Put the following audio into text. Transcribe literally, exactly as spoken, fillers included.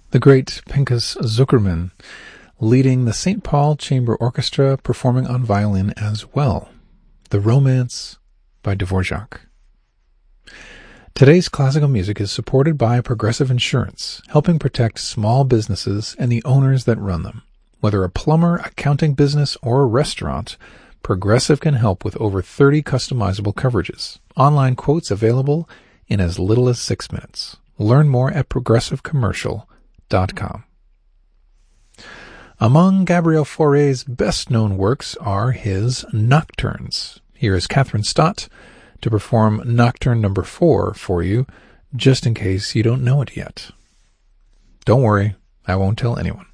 The great Pinchas Zukerman, leading the Saint Paul Chamber Orchestra, performing on violin as well. The Romance by Dvorak. Today's classical music is supported by Progressive Insurance, helping protect small businesses and the owners that run them. Whether a plumber, accounting business, or a restaurant, Progressive can help with over thirty customizable coverages. Online quotes available in as little as six minutes. Learn more at progressive commercial dot com. Among Gabriel Fauré's best-known works are his nocturnes. Here is Catherine Stott to perform Nocturne number four for you, just in case you don't know it yet. Don't worry, I won't tell anyone.